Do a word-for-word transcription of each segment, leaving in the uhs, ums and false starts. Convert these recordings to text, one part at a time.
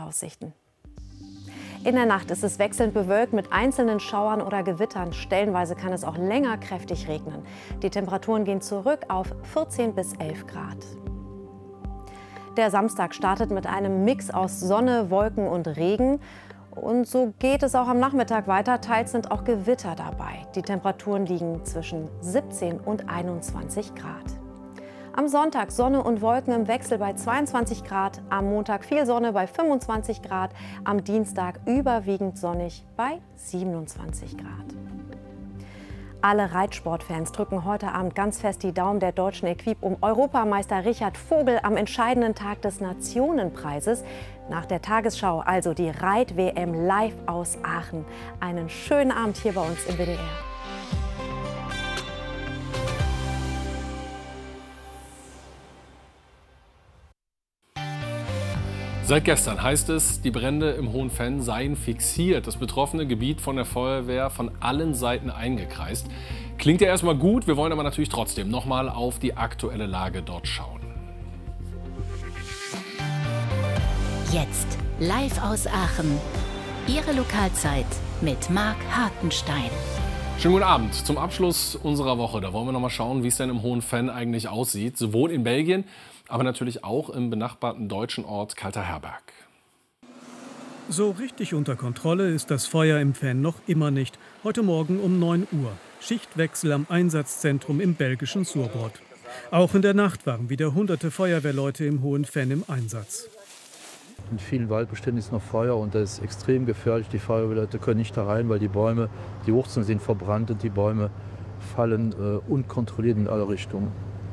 Wetteraussichten. In der Nacht ist es wechselnd bewölkt mit einzelnen Schauern oder Gewittern. Stellenweise kann es auch länger kräftig regnen. Die Temperaturen gehen zurück auf vierzehn bis elf Grad. Der Samstag startet mit einem Mix aus Sonne, Wolken und Regen. Und so geht es auch am Nachmittag weiter. Teils sind auch Gewitter dabei. Die Temperaturen liegen zwischen siebzehn und einundzwanzig Grad. Am Sonntag Sonne und Wolken im Wechsel bei zweiundzwanzig Grad. Am Montag viel Sonne bei fünfundzwanzig Grad. Am Dienstag überwiegend sonnig bei siebenundzwanzig Grad. Alle Reitsportfans drücken heute Abend ganz fest die Daumen der deutschen Equipe um Europameister Richard Vogel am entscheidenden Tag des Nationenpreises. Nach der Tagesschau also die Reit-W M live aus Aachen. Einen schönen Abend hier bei uns im W D R. Seit gestern heißt es, die Brände im Hohen Venn seien fixiert. Das betroffene Gebiet von der Feuerwehr von allen Seiten eingekreist. Klingt ja erstmal gut, wir wollen aber natürlich trotzdem noch mal auf die aktuelle Lage dort schauen. Jetzt live aus Aachen. Ihre Lokalzeit mit Marc Hartenstein. Schönen guten Abend. Zum Abschluss unserer Woche, da wollen wir noch mal schauen, wie es denn im Hohen Venn eigentlich aussieht. Sowohl in Belgien, aber natürlich auch im benachbarten deutschen Ort Kalterherberg. So richtig unter Kontrolle ist das Feuer im Venn noch immer nicht. Heute Morgen um neun Uhr. Schichtwechsel am Einsatzzentrum im belgischen Surbrot. Auch in der Nacht waren wieder hunderte Feuerwehrleute im Hohen Venn im Einsatz. In vielen Waldbeständen ist noch Feuer und das ist extrem gefährlich. Die Feuerwehrleute können nicht da rein, weil die Bäume, die Wurzeln sind verbrannt und die Bäume fallen äh, unkontrolliert in alle Richtungen.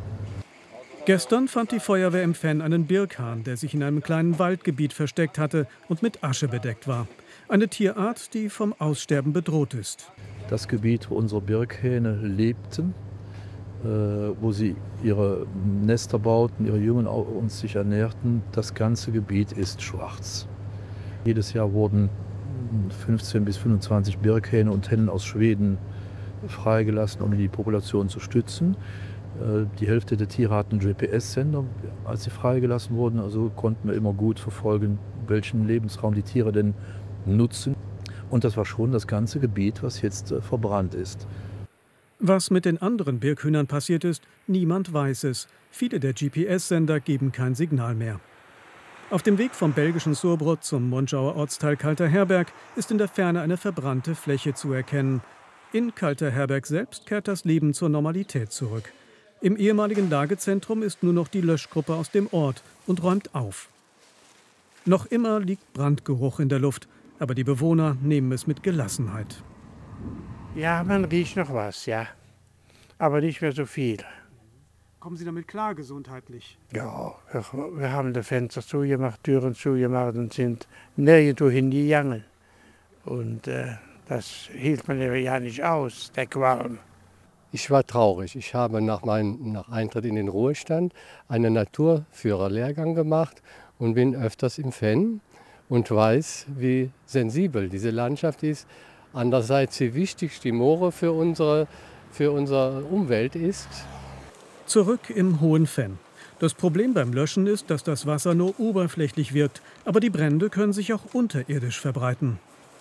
Gestern fand die Feuerwehr im Venn einen Birkhahn, der sich in einem kleinen Waldgebiet versteckt hatte und mit Asche bedeckt war. Eine Tierart, die vom Aussterben bedroht ist. Das Gebiet, wo unsere Birkhähne lebten, äh, wo sie ihre Nester bauten, ihre Jungen und sich ernährten, das ganze Gebiet ist schwarz. Jedes Jahr wurden fünfzehn bis fünfundzwanzig Birkhähne und Hennen aus Schweden freigelassen, um die Population zu stützen. Die Hälfte der Tiere hatten G P S-Sender, als sie freigelassen wurden. Also konnten wir immer gut verfolgen, welchen Lebensraum die Tiere denn nutzen. Und das war schon das ganze Gebiet, was jetzt äh, verbrannt ist. Was mit den anderen Birkhühnern passiert ist, niemand weiß es. Viele der G P S-Sender geben kein Signal mehr. Auf dem Weg vom belgischen Surbrot zum Monschauer Ortsteil Kalterherberg ist in der Ferne eine verbrannte Fläche zu erkennen. In Kalterherberg selbst kehrt das Leben zur Normalität zurück. Im ehemaligen Lagezentrum ist nur noch die Löschgruppe aus dem Ort und räumt auf. Noch immer liegt Brandgeruch in der Luft, aber die Bewohner nehmen es mit Gelassenheit. Ja, man riecht noch was, ja. Aber nicht mehr so viel. Kommen Sie damit klar, gesundheitlich? Ja, wir, wir haben die Fenster zugemacht, Türen zugemacht und sind nirgendwo hingegangen. Und äh, das hielt man ja nicht aus, der Qualm. Ich war traurig. Ich habe nach meinem nach Eintritt in den Ruhestand einen Naturführerlehrgang gemacht und bin öfters im Venn und weiß, wie sensibel diese Landschaft ist. Andererseits, wie wichtig die Moore für unsere, für unsere Umwelt ist. Zurück im Hohen Venn. Das Problem beim Löschen ist, dass das Wasser nur oberflächlich wirkt, aber die Brände können sich auch unterirdisch verbreiten.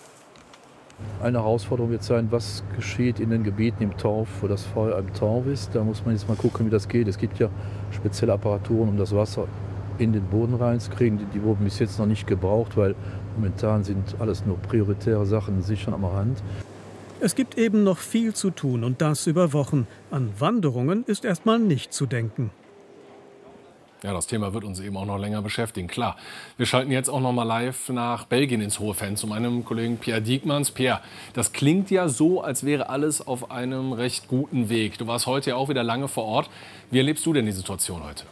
Eine Herausforderung wird sein, was geschieht in den Gebieten im Torf, wo das Feuer im Torf ist. Da muss man jetzt mal gucken, wie das geht. Es gibt ja spezielle Apparaturen, um das Wasser in den Boden reinzukriegen. Die, die wurden bis jetzt noch nicht gebraucht, weil momentan sind alles nur prioritäre Sachen sicher am Rand. Es gibt eben noch viel zu tun und das über Wochen. An Wanderungen ist erstmal nicht zu denken. Ja, das Thema wird uns eben auch noch länger beschäftigen, klar. Wir schalten jetzt auch noch mal live nach Belgien ins Hohe Venn zu meinem Kollegen Pierre Diekmanns. Pierre, das klingt ja so, als wäre alles auf einem recht guten Weg. Du warst heute ja auch wieder lange vor Ort. Wie erlebst du denn die Situation heute?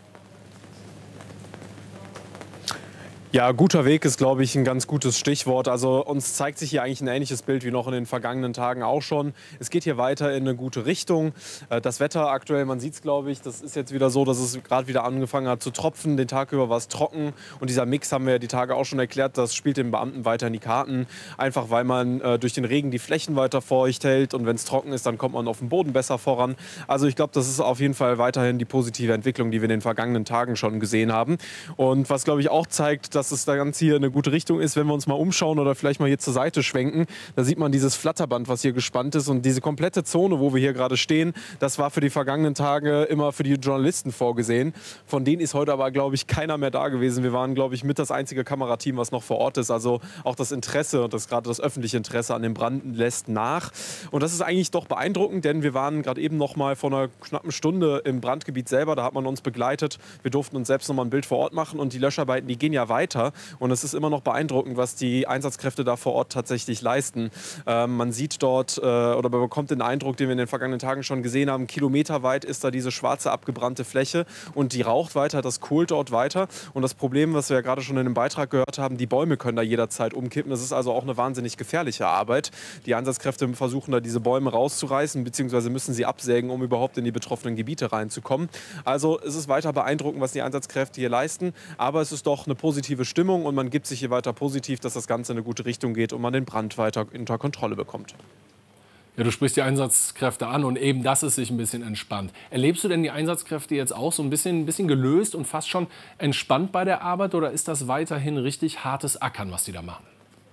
Ja, guter Weg ist, glaube ich, ein ganz gutes Stichwort. Also uns zeigt sich hier eigentlich ein ähnliches Bild wie noch in den vergangenen Tagen auch schon. Es geht hier weiter in eine gute Richtung. Das Wetter aktuell, man sieht es, glaube ich, das ist jetzt wieder so, dass es gerade wieder angefangen hat zu tropfen. Den Tag über war es trocken. Und dieser Mix haben wir ja die Tage auch schon erklärt, das spielt den Beamten weiter in die Karten. Einfach weil man äh, durch den Regen die Flächen weiter feucht hält. Und wenn es trocken ist, dann kommt man auf dem Boden besser voran. Also ich glaube, das ist auf jeden Fall weiterhin die positive Entwicklung, die wir in den vergangenen Tagen schon gesehen haben. Und was, glaube ich, auch zeigt, dass dass das ganz hier eine gute Richtung ist. Wenn wir uns mal umschauen oder vielleicht mal hier zur Seite schwenken, da sieht man dieses Flatterband, was hier gespannt ist. Und diese komplette Zone, wo wir hier gerade stehen, das war für die vergangenen Tage immer für die Journalisten vorgesehen. Von denen ist heute aber, glaube ich, keiner mehr da gewesen. Wir waren, glaube ich, mit das einzige Kamerateam, was noch vor Ort ist. Also auch das Interesse und das, gerade das öffentliche Interesse an dem Brand lässt nach. Und das ist eigentlich doch beeindruckend, denn wir waren gerade eben noch mal vor einer knappen Stunde im Brandgebiet selber. Da hat man uns begleitet. Wir durften uns selbst noch mal ein Bild vor Ort machen und die Löscharbeiten, die gehen ja weiter. Und es ist immer noch beeindruckend, was die Einsatzkräfte da vor Ort tatsächlich leisten. Ähm, man sieht dort äh, oder man bekommt den Eindruck, den wir in den vergangenen Tagen schon gesehen haben, kilometerweit ist da diese schwarze abgebrannte Fläche und die raucht weiter, das kohlt dort weiter. Und das Problem, was wir ja gerade schon in dem Beitrag gehört haben, die Bäume können da jederzeit umkippen. Das ist also auch eine wahnsinnig gefährliche Arbeit. Die Einsatzkräfte versuchen da diese Bäume rauszureißen, beziehungsweise müssen sie absägen, um überhaupt in die betroffenen Gebiete reinzukommen. Also es ist weiter beeindruckend, was die Einsatzkräfte hier leisten, aber es ist doch eine positive Stimmung und man gibt sich hier weiter positiv, dass das Ganze in eine gute Richtung geht und man den Brand weiter unter Kontrolle bekommt. Ja, du sprichst die Einsatzkräfte an und eben das ist sich ein bisschen entspannt. Erlebst du denn die Einsatzkräfte jetzt auch so ein bisschen, ein bisschen gelöst und fast schon entspannt bei der Arbeit oder ist das weiterhin richtig hartes Ackern, was die da machen?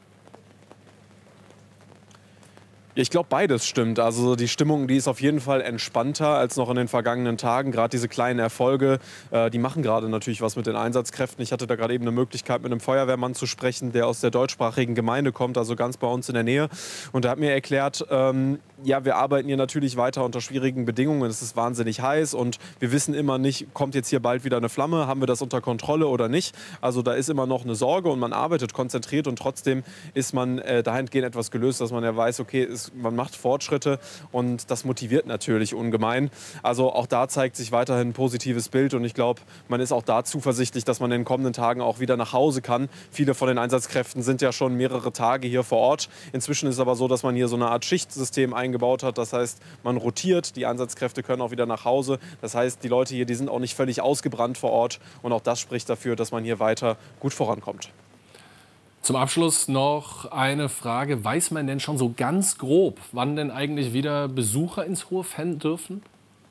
Ich glaube, beides stimmt. Also die Stimmung, die ist auf jeden Fall entspannter als noch in den vergangenen Tagen. Gerade diese kleinen Erfolge, äh, die machen gerade natürlich was mit den Einsatzkräften. Ich hatte da gerade eben eine Möglichkeit, mit einem Feuerwehrmann zu sprechen, der aus der deutschsprachigen Gemeinde kommt, also ganz bei uns in der Nähe. Und der hat mir erklärt, ähm, ja, wir arbeiten hier natürlich weiter unter schwierigen Bedingungen. Es ist wahnsinnig heiß und wir wissen immer nicht, kommt jetzt hier bald wieder eine Flamme, haben wir das unter Kontrolle oder nicht. Also da ist immer noch eine Sorge und man arbeitet konzentriert und trotzdem ist man äh, dahingehend etwas gelöst, dass man ja weiß, okay, es man macht Fortschritte und das motiviert natürlich ungemein. Also auch da zeigt sich weiterhin ein positives Bild und ich glaube, man ist auch da zuversichtlich, dass man in den kommenden Tagen auch wieder nach Hause kann. Viele von den Einsatzkräften sind ja schon mehrere Tage hier vor Ort. Inzwischen ist es aber so, dass man hier so eine Art Schichtsystem eingebaut hat. Das heißt, man rotiert, die Einsatzkräfte können auch wieder nach Hause. Das heißt, die Leute hier, die sind auch nicht völlig ausgebrannt vor Ort und auch das spricht dafür, dass man hier weiter gut vorankommt. Zum Abschluss noch eine Frage. Weiß man denn schon so ganz grob, wann denn eigentlich wieder Besucher ins Hohe Venn dürfen?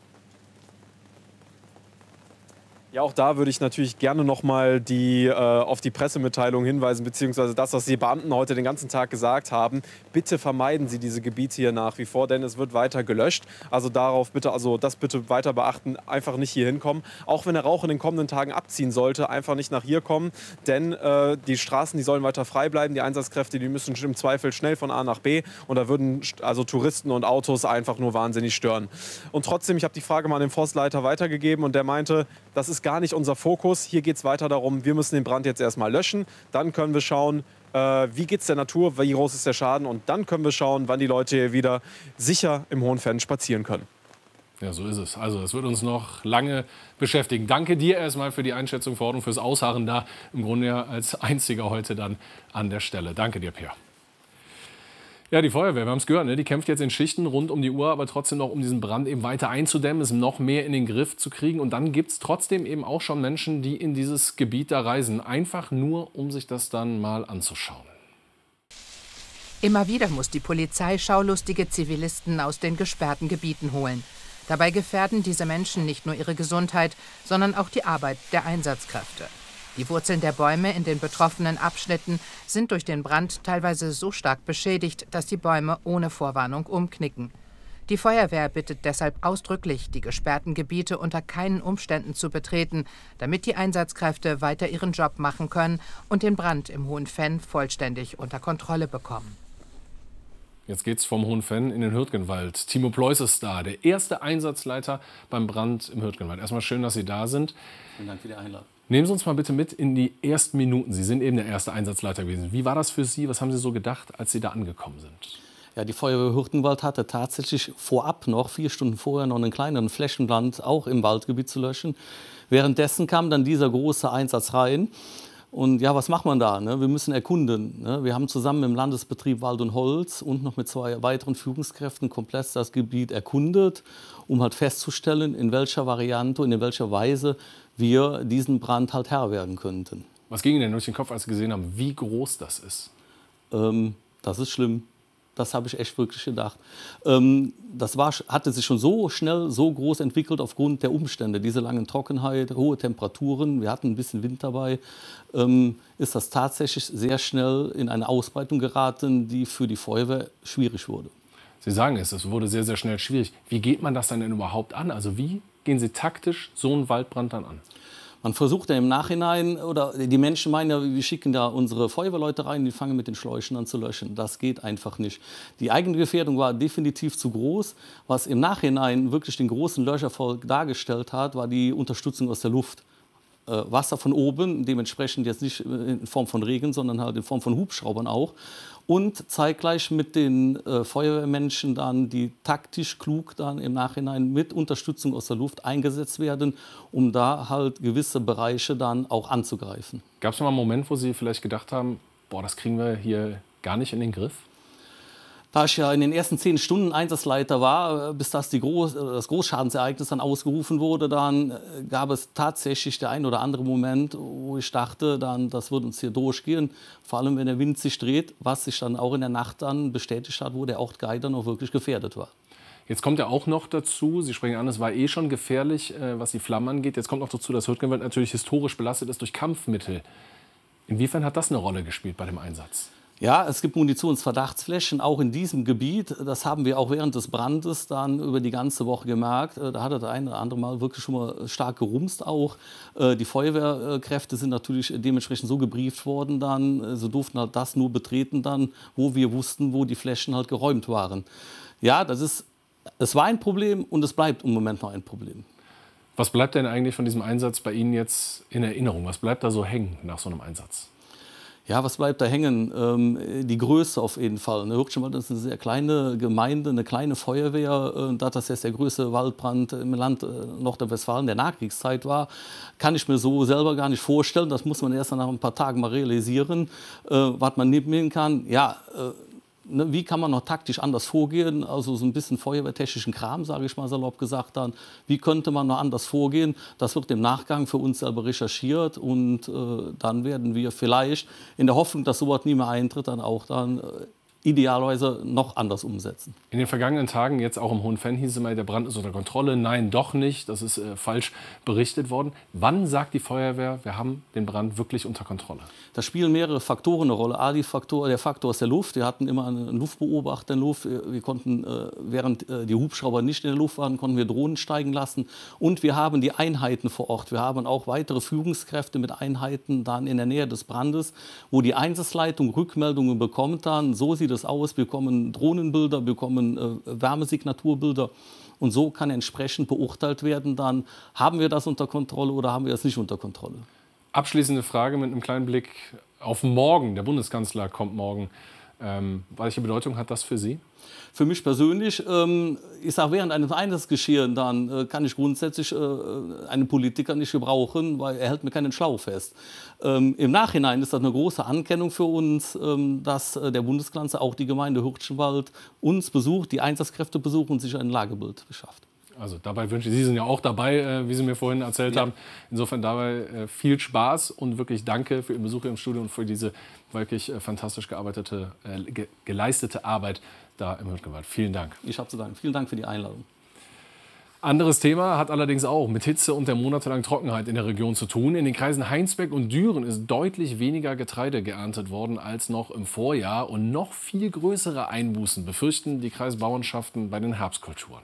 Ja, auch da würde ich natürlich gerne noch mal die, äh, auf die Pressemitteilung hinweisen, beziehungsweise das, was die Beamten heute den ganzen Tag gesagt haben. Bitte vermeiden Sie diese Gebiete hier nach wie vor, denn es wird weiter gelöscht. Also darauf bitte, also das bitte weiter beachten, einfach nicht hier hinkommen. Auch wenn der Rauch in den kommenden Tagen abziehen sollte, einfach nicht nach hier kommen, denn äh, die Straßen, die sollen weiter frei bleiben. Die Einsatzkräfte, die müssen im Zweifel schnell von A nach B und da würden also Touristen und Autos einfach nur wahnsinnig stören. Und trotzdem, ich habe die Frage mal an den Forstleiter weitergegeben und der meinte, das ist gar nicht unser Fokus. Hier geht es weiter darum, wir müssen den Brand jetzt erstmal löschen. Dann können wir schauen, äh, wie geht es der Natur, wie groß ist der Schaden. Und dann können wir schauen, wann die Leute hier wieder sicher im Hohen Venn spazieren können. Ja, so ist es. Also es wird uns noch lange beschäftigen. Danke dir erstmal für die Einschätzung vor Ort und fürs Ausharren da. Im Grunde ja als einziger heute dann an der Stelle. Danke dir, Pierre. Ja, die Feuerwehr, wir haben es gehört, ne? Die kämpft jetzt in Schichten rund um die Uhr, aber trotzdem noch, um diesen Brand eben weiter einzudämmen, es noch mehr in den Griff zu kriegen. Und dann gibt es trotzdem eben auch schon Menschen, die in dieses Gebiet da reisen, einfach nur, um sich das dann mal anzuschauen. Immer wieder muss die Polizei schaulustige Zivilisten aus den gesperrten Gebieten holen. Dabei gefährden diese Menschen nicht nur ihre Gesundheit, sondern auch die Arbeit der Einsatzkräfte. Die Wurzeln der Bäume in den betroffenen Abschnitten sind durch den Brand teilweise so stark beschädigt, dass die Bäume ohne Vorwarnung umknicken. Die Feuerwehr bittet deshalb ausdrücklich, die gesperrten Gebiete unter keinen Umständen zu betreten, damit die Einsatzkräfte weiter ihren Job machen können und den Brand im Hohen Venn vollständig unter Kontrolle bekommen. Jetzt geht's vom Hohen Venn in den Hürtgenwald. Timo Pleuß ist da, der erste Einsatzleiter beim Brand im Hürtgenwald. Erstmal schön, dass Sie da sind. Vielen Dank für die Einladung. Nehmen Sie uns mal bitte mit in die ersten Minuten. Sie sind eben der erste Einsatzleiter gewesen. Wie war das für Sie? Was haben Sie so gedacht, als Sie da angekommen sind? Ja, die Feuerwehr Hürtgenwald hatte tatsächlich vorab noch, vier Stunden vorher, noch einen kleineren Flächenbrand auch im Waldgebiet zu löschen. Währenddessen kam dann dieser große Einsatz rein. Und ja, was macht man da? Ne? Wir müssen erkunden. Ne? Wir haben zusammen im Landesbetrieb Wald und Holz und noch mit zwei weiteren Führungskräften komplett das Gebiet erkundet, um halt festzustellen, in welcher Variante und in welcher Weise wir diesen Brand halt Herr werden könnten. Was ging Ihnen denn durch den Kopf, als Sie gesehen haben, wie groß das ist? Ähm, das ist schlimm. Das habe ich echt wirklich gedacht. Ähm, das war, hatte sich schon so schnell, so groß entwickelt aufgrund der Umstände. Diese langen Trockenheit, hohe Temperaturen, wir hatten ein bisschen Wind dabei. Ähm, ist das tatsächlich sehr schnell in eine Ausbreitung geraten, die für die Feuerwehr schwierig wurde. Sie sagen es, es wurde sehr, sehr schnell schwierig. Wie geht man das dann denn überhaupt an? Also wie gehen Sie taktisch so einen Waldbrand dann an? Man versucht ja im Nachhinein, oder die Menschen meinen ja, wir schicken da unsere Feuerwehrleute rein, die fangen mit den Schläuchen an zu löschen. Das geht einfach nicht. Die eigene Gefährdung war definitiv zu groß. Was im Nachhinein wirklich den großen Löscherfolg dargestellt hat, war die Unterstützung aus der Luft. Äh, Wasser von oben, dementsprechend jetzt nicht in Form von Regen, sondern halt in Form von Hubschraubern auch. Und zeitgleich mit den äh, Feuerwehrmenschen dann, die taktisch klug dann im Nachhinein mit Unterstützung aus der Luft eingesetzt werden, um da halt gewisse Bereiche dann auch anzugreifen. Gab es mal einen Moment, wo Sie vielleicht gedacht haben, boah, das kriegen wir hier gar nicht in den Griff? Da ich ja in den ersten zehn Stunden Einsatzleiter war, bis das, die Groß-, das Großschadensereignis dann ausgerufen wurde, dann gab es tatsächlich der ein oder andere Moment, wo ich dachte, dann, das wird uns hier durchgehen. Vor allem, wenn der Wind sich dreht, was sich dann auch in der Nacht dann bestätigt hat, wo der Ort Gaida noch wirklich gefährdet war. Jetzt kommt ja auch noch dazu, Sie sprechen an, es war eh schon gefährlich, was die Flammen angeht. Jetzt kommt noch dazu, dass Hürtgenwald natürlich historisch belastet ist durch Kampfmittel. Inwiefern hat das eine Rolle gespielt bei dem Einsatz? Ja, es gibt Munitionsverdachtsflächen auch in diesem Gebiet. Das haben wir auch während des Brandes dann über die ganze Woche gemerkt. Da hat er das ein oder andere Mal wirklich schon mal stark gerumst auch. Die Feuerwehrkräfte sind natürlich dementsprechend so gebrieft worden dann. Sie durften halt das nur betreten dann, wo wir wussten, wo die Flächen halt geräumt waren. Ja, das ist, es war ein Problem und es bleibt im Moment noch ein Problem. Was bleibt denn eigentlich von diesem Einsatz bei Ihnen jetzt in Erinnerung? Was bleibt da so hängen nach so einem Einsatz? Ja, was bleibt da hängen? Ähm, die Größe auf jeden Fall. Hürtgenwald ist eine sehr kleine Gemeinde, eine kleine Feuerwehr. Äh, da das jetzt der größte Waldbrand im Land äh, Nordrhein-Westfalen der Nachkriegszeit war, kann ich mir so selber gar nicht vorstellen. Das muss man erst nach ein paar Tagen mal realisieren, äh, was man nehmen kann. Ja, äh, ne, wie kann man noch taktisch anders vorgehen? Also so ein bisschen feuerwehrtechnischen Kram, sage ich mal salopp gesagt dann. Wie könnte man noch anders vorgehen? Das wird im Nachgang für uns selber recherchiert und äh, dann werden wir vielleicht in der Hoffnung, dass sowas nie mehr eintritt, dann auch dann äh, idealerweise noch anders umsetzen. In den vergangenen Tagen, jetzt auch im Hohenfenn, hieß es immer, der Brand ist unter Kontrolle. Nein, doch nicht. Das ist äh, falsch berichtet worden. Wann sagt die Feuerwehr, wir haben den Brand wirklich unter Kontrolle? Da spielen mehrere Faktoren eine Rolle. A, die Faktor, der Faktor aus der Luft. Wir hatten immer einen Luftbeobachter in der Luft. Wir konnten, äh, während äh, die Hubschrauber nicht in der Luft waren, konnten wir Drohnen steigen lassen. Und wir haben die Einheiten vor Ort. Wir haben auch weitere Führungskräfte mit Einheiten dann in der Nähe des Brandes, wo die Einsatzleitung Rückmeldungen bekommt dann, so sieht es aus, wir bekommen Drohnenbilder, wir bekommen äh, Wärmesignaturbilder. Und so kann entsprechend beurteilt werden, dann haben wir das unter Kontrolle oder haben wir es nicht unter Kontrolle. Abschließende Frage mit einem kleinen Blick auf morgen. Der Bundeskanzler kommt morgen. Ähm, welche Bedeutung hat das für Sie? Für mich persönlich, ähm, ich sage, während eines Einsatzgeschehens dann äh, kann ich grundsätzlich äh, einen Politiker nicht gebrauchen, weil er hält mir keinen Schlauch fest. Ähm, Im Nachhinein ist das eine große Anerkennung für uns, ähm, dass äh, der Bundeskanzler, auch die Gemeinde Hürtgenwald, uns besucht, die Einsatzkräfte besucht und sich ein Lagebild beschafft. Also dabei wünsche ich, Sie sind ja auch dabei, äh, wie Sie mir vorhin erzählt ja. haben. Insofern dabei äh, viel Spaß und wirklich danke für Ihren Besuch im Studio und für diese wirklich äh, fantastisch gearbeitete, äh, ge geleistete Arbeit da im Hürtgenwald. Vielen Dank. Ich habe zu danken. Vielen Dank für die Einladung. Anderes Thema hat allerdings auch mit Hitze und der monatelangen Trockenheit in der Region zu tun. In den Kreisen Heinsberg und Düren ist deutlich weniger Getreide geerntet worden als noch im Vorjahr. Und noch viel größere Einbußen befürchten die Kreisbauernschaften bei den Herbstkulturen.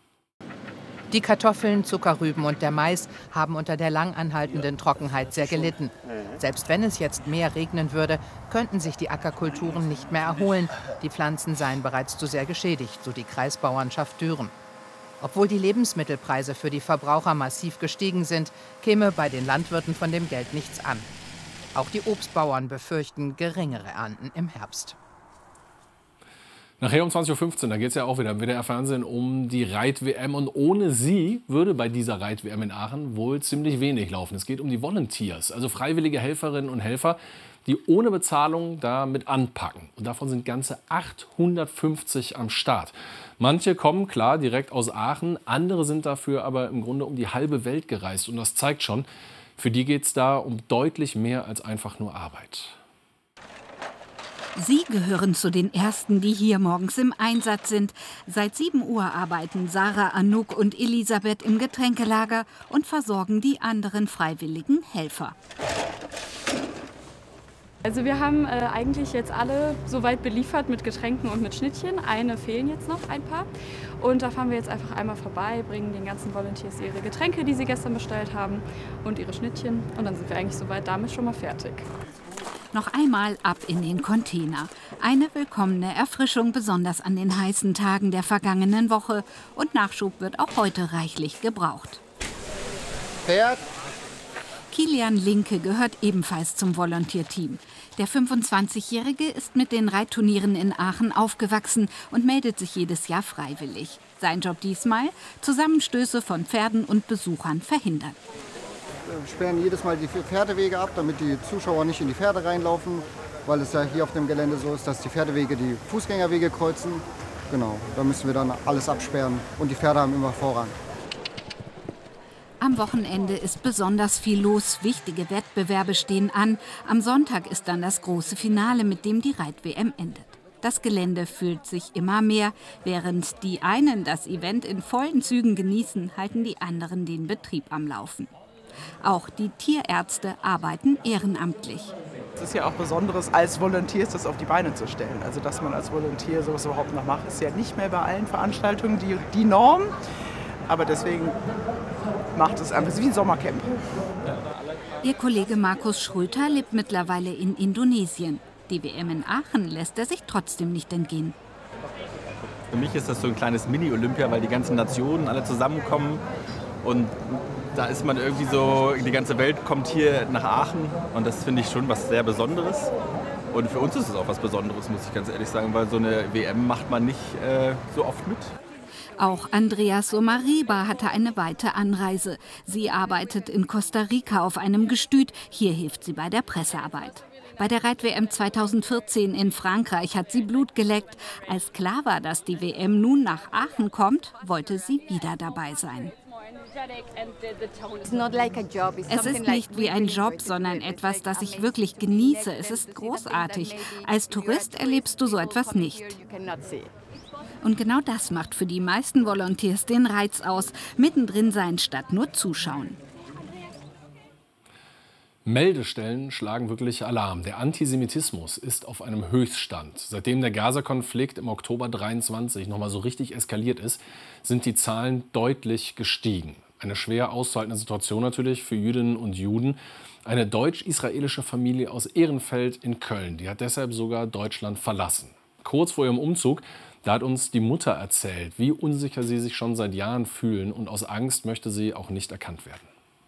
Die Kartoffeln, Zuckerrüben und der Mais haben unter der lang anhaltenden Trockenheit sehr gelitten. Selbst wenn es jetzt mehr regnen würde, könnten sich die Ackerkulturen nicht mehr erholen. Die Pflanzen seien bereits zu sehr geschädigt, so die Kreisbauernschaft Düren. Obwohl die Lebensmittelpreise für die Verbraucher massiv gestiegen sind, käme bei den Landwirten von dem Geld nichts an. Auch die Obstbauern befürchten geringere Ernten im Herbst. Nachher um zwanzig Uhr fünfzehn, da geht es ja auch wieder im W D R-Fernsehen um die Reit-W M. Und ohne sie würde bei dieser Reit-W M in Aachen wohl ziemlich wenig laufen. Es geht um die Volunteers, also freiwillige Helferinnen und Helfer, die ohne Bezahlung da mit anpacken. Und davon sind ganze achthundertfünfzig am Start. Manche kommen, klar, direkt aus Aachen, andere sind dafür aber im Grunde um die halbe Welt gereist. Und das zeigt schon, für die geht es da um deutlich mehr als einfach nur Arbeit. Sie gehören zu den Ersten, die hier morgens im Einsatz sind. Seit sieben Uhr arbeiten Sarah, Anouk und Elisabeth im Getränkelager und versorgen die anderen freiwilligen Helfer. Also wir haben äh, eigentlich jetzt alle soweit beliefert mit Getränken und mit Schnittchen. Eine fehlen jetzt noch, ein paar. Und da fahren wir jetzt einfach einmal vorbei, bringen den ganzen Volunteers ihre Getränke, die sie gestern bestellt haben, und ihre Schnittchen. Und dann sind wir eigentlich soweit damit schon mal fertig. Noch einmal ab in den Container. Eine willkommene Erfrischung, besonders an den heißen Tagen der vergangenen Woche. Und Nachschub wird auch heute reichlich gebraucht. Pferd. Kilian Linke gehört ebenfalls zum Volontierteam. Der fünfundzwanzigjährige ist mit den Reitturnieren in Aachen aufgewachsen und meldet sich jedes Jahr freiwillig. Sein Job diesmal: Zusammenstöße von Pferden und Besuchern verhindern. Wir sperren jedes Mal die Pferdewege ab, damit die Zuschauer nicht in die Pferde reinlaufen, weil es ja hier auf dem Gelände so ist, dass die Pferdewege die Fußgängerwege kreuzen. Genau, da müssen wir dann alles absperren und die Pferde haben immer Vorrang. Am Wochenende ist besonders viel los. Wichtige Wettbewerbe stehen an. Am Sonntag ist dann das große Finale, mit dem die Reit-W M endet. Das Gelände füllt sich immer mehr. Während die einen das Event in vollen Zügen genießen, halten die anderen den Betrieb am Laufen. Auch die Tierärzte arbeiten ehrenamtlich. Es ist ja auch Besonderes, als Volunteers das auf die Beine zu stellen. Also dass man als Volunteer sowas überhaupt noch macht, ist ja nicht mehr bei allen Veranstaltungen die, die Norm. Aber deswegen macht es einfach wie ein Sommercamp. Ihr Kollege Markus Schröter lebt mittlerweile in Indonesien. Die W M in Aachen lässt er sich trotzdem nicht entgehen. Für mich ist das so ein kleines Mini-Olympia, weil die ganzen Nationen alle zusammenkommen. Und da ist man irgendwie so, die ganze Welt kommt hier nach Aachen. Und das finde ich schon was sehr Besonderes. Und für uns ist es auch was Besonderes, muss ich ganz ehrlich sagen, weil so eine W M macht man nicht äh, so oft mit. Auch Andrea Somariba hatte eine weite Anreise. Sie arbeitet in Costa Rica auf einem Gestüt. Hier hilft sie bei der Pressearbeit. Bei der Reit-W M zweitausendvierzehn in Frankreich hat sie Blut geleckt. Als klar war, dass die W M nun nach Aachen kommt, wollte sie wieder dabei sein. Es ist nicht wie ein Job, sondern etwas, das ich wirklich genieße. Es ist großartig. Als Tourist erlebst du so etwas nicht. Und genau das macht für die meisten Volunteers den Reiz aus. Mittendrin sein statt nur zuschauen. Meldestellen schlagen wirklich Alarm. Der Antisemitismus ist auf einem Höchststand. Seitdem der Gaza-Konflikt im Oktober dreiundzwanzig noch mal so richtig eskaliert ist, sind die Zahlen deutlich gestiegen. Eine schwer auszuhaltende Situation natürlich für Jüdinnen und Juden. Eine deutsch-israelische Familie aus Ehrenfeld in Köln, die hat deshalb sogar Deutschland verlassen. Kurz vor ihrem Umzug, da hat uns die Mutter erzählt, wie unsicher sie sich schon seit Jahren fühlen, und aus Angst möchte sie auch nicht erkannt werden.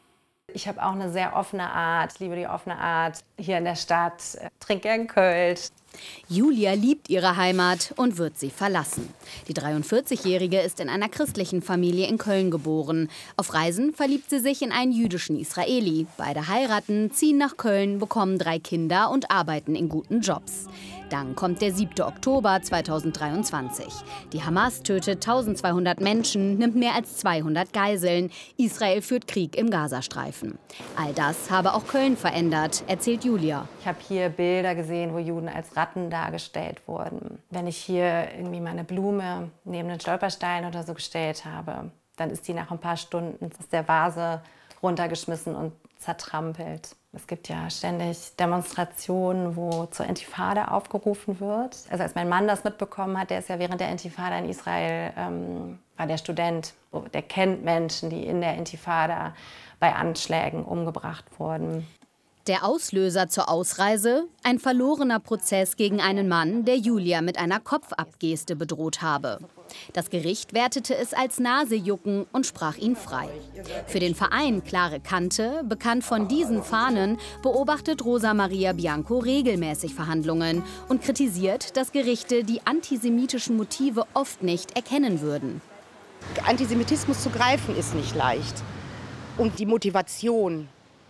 Ich habe auch eine sehr offene Art, liebe die offene Art hier in der Stadt, trinke gern Kölsch. Julia liebt ihre Heimat und wird sie verlassen. Die dreiundvierzigjährige ist in einer christlichen Familie in Köln geboren. Auf Reisen verliebt sie sich in einen jüdischen Israeli. Beide heiraten, ziehen nach Köln, bekommen drei Kinder und arbeiten in guten Jobs. Dann kommt der siebte Oktober zweitausenddreiundzwanzig. Die Hamas tötet eintausendzweihundert Menschen, nimmt mehr als zweihundert Geiseln. Israel führt Krieg im Gazastreifen. All das habe auch Köln verändert, erzählt Julia. Ich habe hier Bilder gesehen, wo Juden als Ratten dargestellt wurden. Wenn ich hier irgendwie meine Blume neben den Stolperstein oder so gestellt habe, dann ist die nach ein paar Stunden aus der Vase runtergeschmissen und zertrampelt. Es gibt ja ständig Demonstrationen, wo zur Intifada aufgerufen wird. Also als mein Mann das mitbekommen hat, der ist ja während der Intifada in Israel, ähm, war der Student, der kennt Menschen, die in der Intifada bei Anschlägen umgebracht wurden. Der Auslöser zur Ausreise? Ein verlorener Prozess gegen einen Mann, der Julia mit einer Kopfabgeste bedroht habe. Das Gericht wertete es als Nasejucken und sprach ihn frei. Für den Verein Klare Kante, bekannt von diesen Fahnen, beobachtet Rosa Maria Bianco regelmäßig Verhandlungen und kritisiert, dass Gerichte die antisemitischen Motive oft nicht erkennen würden. Antisemitismus zu greifen ist nicht leicht. Und die Motivation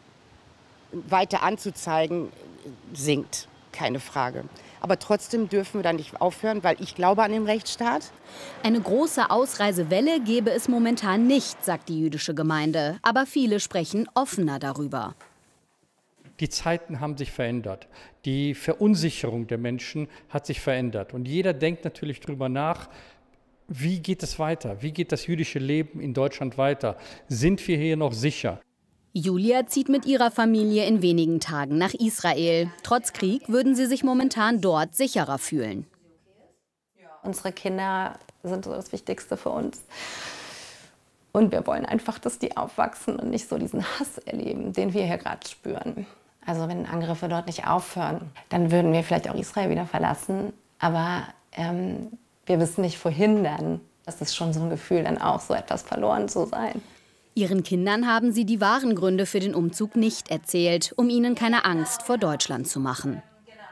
weiter anzuzeigen, sinkt, keine Frage. Aber trotzdem dürfen wir da nicht aufhören, weil ich glaube an den Rechtsstaat. Eine große Ausreisewelle gebe es momentan nicht, sagt die jüdische Gemeinde. Aber viele sprechen offener darüber. Die Zeiten haben sich verändert. Die Verunsicherung der Menschen hat sich verändert. Und jeder denkt natürlich darüber nach, wie geht es weiter? Wie geht das jüdische Leben in Deutschland weiter? Sind wir hier noch sicher? Julia zieht mit ihrer Familie in wenigen Tagen nach Israel. Trotz Krieg würden sie sich momentan dort sicherer fühlen. Unsere Kinder sind so das Wichtigste für uns. Und wir wollen einfach, dass die aufwachsen und nicht so diesen Hass erleben, den wir hier gerade spüren. Also wenn Angriffe dort nicht aufhören, dann würden wir vielleicht auch Israel wieder verlassen. Aber ähm, wir wissen nicht, wohin dann. Das ist schon so ein Gefühl, dann auch so etwas verloren zu sein. Ihren Kindern haben sie die wahren Gründe für den Umzug nicht erzählt, um ihnen keine Angst vor Deutschland zu machen.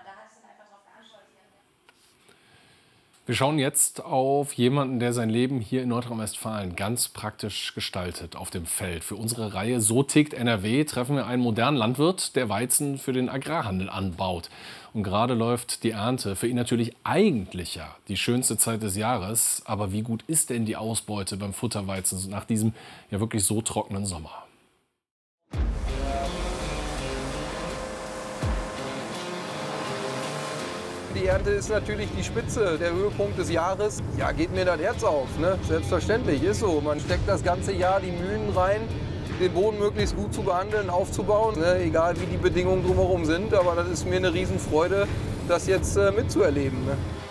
Wir schauen jetzt auf jemanden, der sein Leben hier in Nordrhein-Westfalen ganz praktisch gestaltet, auf dem Feld. Für unsere Reihe So tickt N R W treffen wir einen modernen Landwirt, der Weizen für den Agrarhandel anbaut. Und gerade läuft die Ernte. Für ihn natürlich eigentlich ja die schönste Zeit des Jahres. Aber wie gut ist denn die Ausbeute beim Futterweizen nach diesem ja wirklich so trockenen Sommer? Die Ernte ist natürlich die Spitze, der Höhepunkt des Jahres. Ja, geht mir das Herz auf, ne? Selbstverständlich, ist so. Man steckt das ganze Jahr die Mühen rein, den Boden möglichst gut zu behandeln, aufzubauen, ne? Egal wie die Bedingungen drumherum sind. Aber das ist mir eine Riesenfreude, das jetzt äh, mitzuerleben. Ne?